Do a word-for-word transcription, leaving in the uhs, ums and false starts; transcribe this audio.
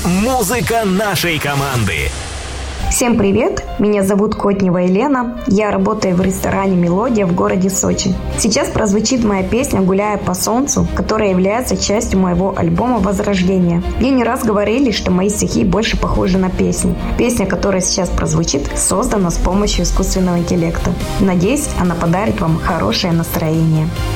Музыка нашей команды. Всем привет! Меня зовут Котнева Елена. Я работаю в ресторане «Мелодия» в городе Сочи. Сейчас прозвучит моя песня «Гуляя по солнцу», которая является частью моего альбома «Возрождение». Мне не раз говорили, что мои стихи больше похожи на песни. Песня, которая сейчас прозвучит, создана с помощью искусственного интеллекта. Надеюсь, она подарит вам хорошее настроение.